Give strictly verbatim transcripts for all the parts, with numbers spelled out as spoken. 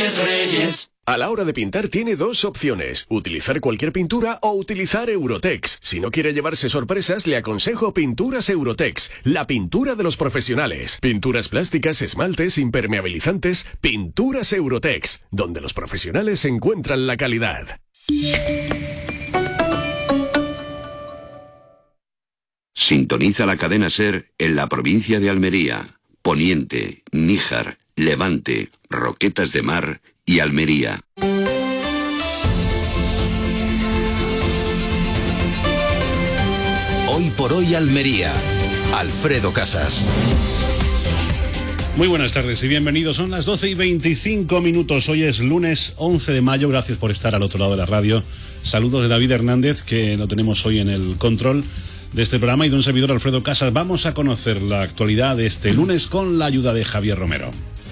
Reyes, Reyes. A la hora de pintar tiene dos opciones, utilizar cualquier pintura o utilizar Eurotex. Si no quiere llevarse sorpresas, le aconsejo Pinturas Eurotex, la pintura de los profesionales. Pinturas plásticas, esmaltes, impermeabilizantes, Pinturas Eurotex, donde los profesionales encuentran la calidad. Sintoniza la cadena SER en la provincia de Almería, Poniente, Níjar, Levante, Roquetas de Mar y Almería. Hoy por hoy Almería. Alfredo Casas. Muy buenas tardes y bienvenidos. Son las doce y veinticinco minutos. Hoy es lunes once de mayo. Gracias por estar al otro lado de la radio. Saludos de David Hernández, que lo tenemos hoy en el control de este programa, y de un servidor, Alfredo Casas. Vamos a conocer la actualidad de este lunes con la ayuda de Javier Romero.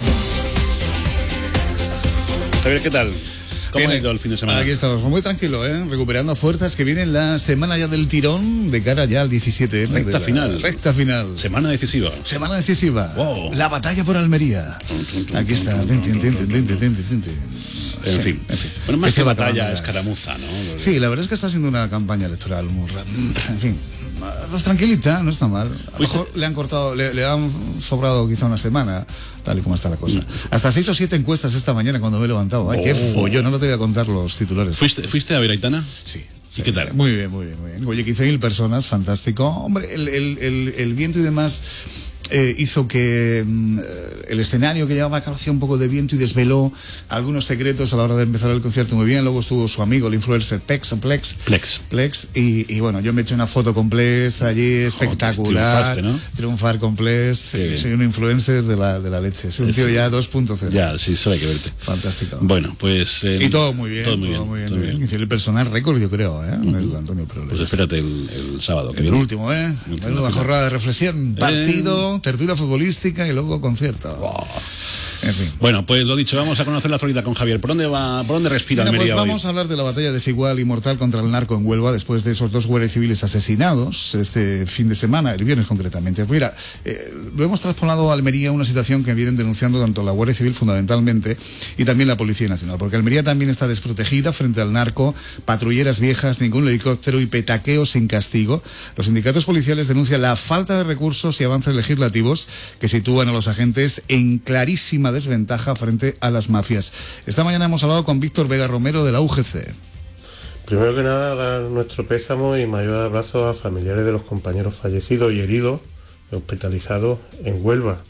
Javier, ¿qué tal? ¿Cómo Bien, ha ido el fin de semana? Aquí estamos, muy tranquilo, ¿eh? Recuperando fuerzas, que viene la semana ya del tirón de cara ya al diecisiete. ¿no? Recta la, final. Recta final. Semana decisiva. Semana decisiva. Wow. La batalla por Almería. Aquí está. Tente, tente, tente, tente, tente. En fin. En fin. Bueno, más que batalla, escaramuza, ¿no? Sí, la verdad es que está siendo una campaña electoral muy rara. En fin. Pues tranquilita, no está mal. A lo mejor le han cortado, le, le han sobrado quizá una semana, tal y como está la cosa. Hasta seis o siete encuestas esta mañana cuando me he levantado. Ay, oh. Qué follón, no te voy a contar los titulares. ¿Fuiste, ¿fuiste a ver Aitana? Sí. ¿Y qué tal? Muy bien, muy bien, muy bien. Oye, quince mil personas, fantástico. Hombre, el, el, el, el viento y demás eh, hizo que mm, el escenario que llevaba hacía un poco de viento y desveló algunos secretos a la hora de empezar el concierto muy bien. Luego estuvo su amigo, el influencer Plex, Plex, Plex. Plex y, y bueno, yo me eché una foto con Plex allí, espectacular. Oh, ¿no? Triunfar con Plex. Sí, soy un influencer de la, de la leche. Soy un tío ya dos punto cero. Ya, sí, solo hay que verte. Fantástico. Bueno, pues... Eh, y todo muy bien, todo muy todo bien. Muy bien, todo muy bien. bien. Hicieron el personal récord, yo creo, ¿eh? Uh-huh. El Antonio Peroles. Pues espérate el, el sábado. El último, ¿eh? Una jornada de reflexión, partido, eh... tertulia futbolística y luego concierto. Wow. En fin. Bueno, pues lo dicho, vamos a conocer la actualidad con Javier. ¿Por dónde va, por dónde respira Mira, Almería pues vamos hoy? a hablar de la batalla desigual y mortal contra el narco en Huelva después de esos dos guardias civiles asesinados este fin de semana, el viernes concretamente. Pues mira, eh, lo hemos trasladado a Almería, una situación que vienen denunciando tanto la Guardia Civil fundamentalmente y también la Policía Nacional, porque Almería también está desprotegida frente al narco, patrulleras viejas, ningún helicóptero y petaqueos sin castigo. Los sindicatos policiales denuncian la falta de recursos y avances legislativos que sitúan a los agentes en clarísima desventaja frente a las mafias. Esta mañana hemos hablado con Víctor Vega Romero de la U G C. Primero que nada, dar nuestro pésamo y mayor abrazo a familiares de los compañeros fallecidos y heridos hospitalizados en Huelva.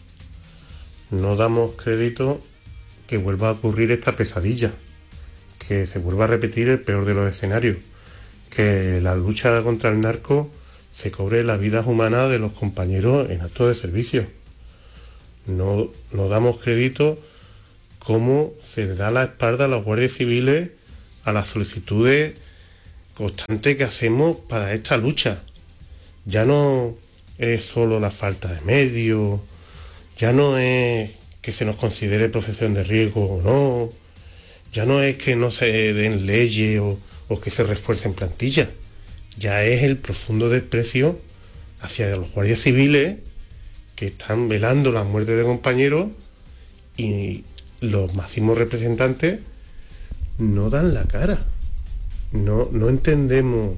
No damos crédito que vuelva a ocurrir esta pesadilla, que se vuelva a repetir el peor de los escenarios, que la lucha contra el narco se cobre las vidas humanas de los compañeros en actos de servicio. No, no damos crédito cómo se le da la espalda a los guardias civiles a las solicitudes constantes que hacemos para esta lucha. Ya no es solo la falta de medios, ya no es que se nos considere profesión de riesgo o no, ya no es que no se den leyes o, o que se refuercen plantillas, ya es el profundo desprecio hacia los guardias civiles que están velando la muerte de compañeros, y los máximos representantes no dan la cara. No, no entendemos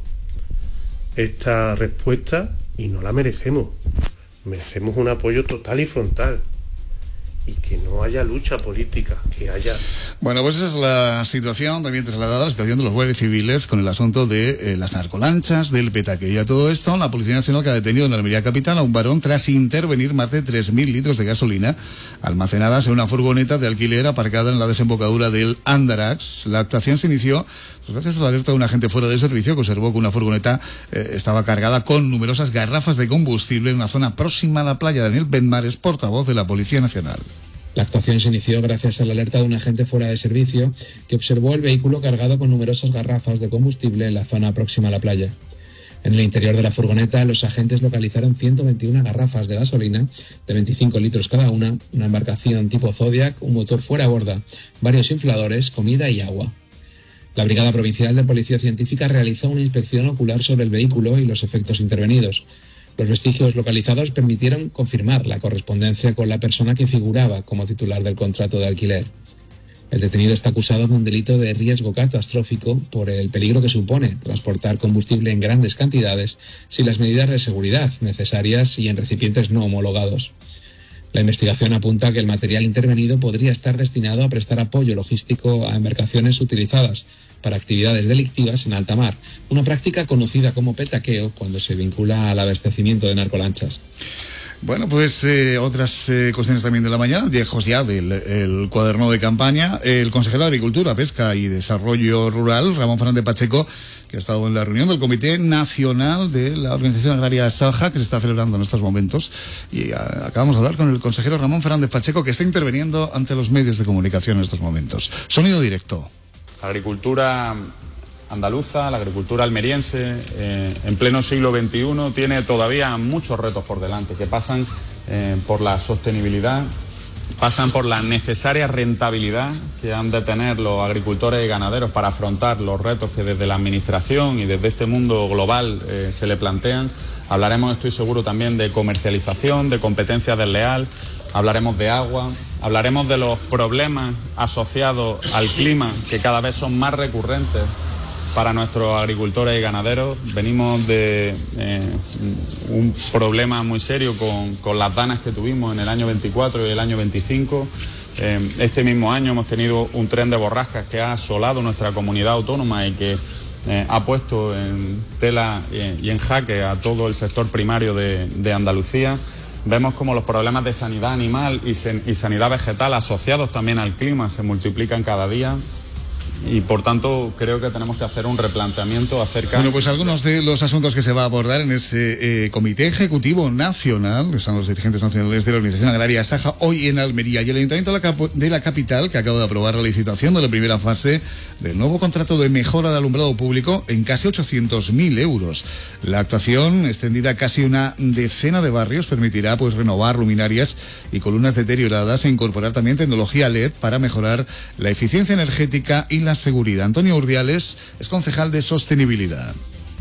esta respuesta y no la merecemos. Merecemos un apoyo total y frontal, y que no haya lucha política, que haya... Bueno, pues esa es la situación, también trasladada a la situación de los guardias civiles con el asunto de eh, las narcolanchas, del petaqueo. Y a todo esto, la Policía Nacional que ha detenido en Almería Capital a un varón tras intervenir más de tres mil litros de gasolina almacenadas en una furgoneta de alquiler aparcada en la desembocadura del Andarax. La actuación se inició pues gracias a la alerta de un agente fuera de servicio que observó que una furgoneta eh, estaba cargada con numerosas garrafas de combustible en una zona próxima a la playa. Daniel Benmares, portavoz de la Policía Nacional. La actuación se inició gracias a la alerta de un agente fuera de servicio que observó el vehículo cargado con numerosas garrafas de combustible en la zona próxima a la playa. En el interior de la furgoneta, los agentes localizaron ciento veintiuna garrafas de gasolina de veinticinco litros cada una, una embarcación tipo Zodiac, un motor fuera a borda, varios infladores, comida y agua. La Brigada Provincial de Policía Científica realizó una inspección ocular sobre el vehículo y los efectos intervenidos. Los vestigios localizados permitieron confirmar la correspondencia con la persona que figuraba como titular del contrato de alquiler. El detenido está acusado de un delito de riesgo catastrófico por el peligro que supone transportar combustible en grandes cantidades sin las medidas de seguridad necesarias y en recipientes no homologados. La investigación apunta que el material intervenido podría estar destinado a prestar apoyo logístico a embarcaciones utilizadas para actividades delictivas en alta mar, una práctica conocida como petaqueo cuando se vincula al abastecimiento de narcolanchas. Bueno, pues eh, otras eh, cuestiones también de la mañana, viejos ya del el cuaderno de campaña. El consejero de Agricultura, Pesca y Desarrollo Rural, Ramón Fernández Pacheco, que ha estado en la reunión del Comité Nacional de la Organización Agraria Saja, que se está celebrando en estos momentos. Y a, acabamos de hablar con el consejero Ramón Fernández Pacheco, que está interviniendo ante los medios de comunicación en estos momentos. Sonido directo. La agricultura andaluza, la agricultura almeriense, eh, en pleno siglo veintiuno, tiene todavía muchos retos por delante, que pasan eh, por la sostenibilidad, pasan por la necesaria rentabilidad que han de tener los agricultores y ganaderos para afrontar los retos que desde la administración y desde este mundo global eh, se le plantean. Hablaremos, estoy seguro, también de comercialización, de competencia desleal, hablaremos de agua, hablaremos de los problemas asociados al clima, que cada vez son más recurrentes para nuestros agricultores y ganaderos. Venimos de eh, un problema muy serio con, con las danas que tuvimos en el año veinticuatro y el año veinticinco. Eh, este mismo año hemos tenido un tren de borrascas que ha asolado nuestra comunidad autónoma y que eh, ha puesto en tela eh, y en jaque a todo el sector primario de, de Andalucía. Vemos como los problemas de sanidad animal y, sen, y sanidad vegetal asociados también al clima se multiplican cada día. Y por tanto creo que tenemos que hacer un replanteamiento acerca... Bueno, pues algunos de los asuntos que se va a abordar en este eh, Comité Ejecutivo Nacional, están los dirigentes nacionales de la Organización Agraria Saja hoy en Almería, y el Ayuntamiento de la, Cap- de la capital, que acaba de aprobar la licitación de la primera fase del nuevo contrato de mejora de alumbrado público en casi ochocientos mil euros. La actuación, extendida a casi una decena de barrios, permitirá pues renovar luminarias y columnas deterioradas e incorporar también tecnología L E D para mejorar la eficiencia energética y la seguridad. Antonio Urdiales es concejal de Sostenibilidad.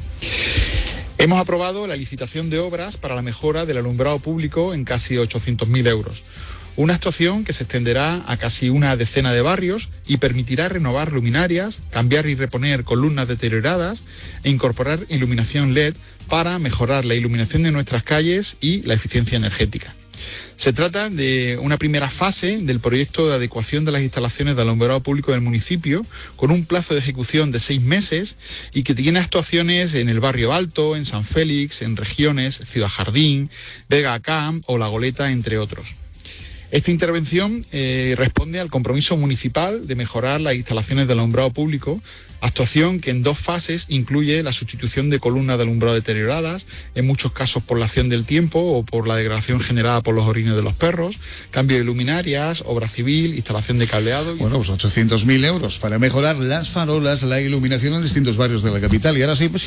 Hemos aprobado la licitación de obras para la mejora del alumbrado público en casi ochocientos mil euros. Una actuación que se extenderá a casi una decena de barrios y permitirá renovar luminarias, cambiar y reponer columnas deterioradas e incorporar iluminación L E D para mejorar la iluminación de nuestras calles y la eficiencia energética. Se trata de una primera fase del proyecto de adecuación de las instalaciones de alumbrado público del municipio, con un plazo de ejecución de seis meses y que tiene actuaciones en el Barrio Alto, en San Félix, en Regiones, Ciudad Jardín, Vega Camp o La Goleta, entre otros. Esta intervención eh, responde al compromiso municipal de mejorar las instalaciones de alumbrado público, actuación que en dos fases incluye la sustitución de columnas de alumbrado deterioradas, en muchos casos por la acción del tiempo o por la degradación generada por los orines de los perros, cambio de luminarias, obra civil, instalación de cableado. Bueno, pues ochocientos mil euros para mejorar las farolas, la iluminación en distintos barrios de la capital. Y ahora sí, pues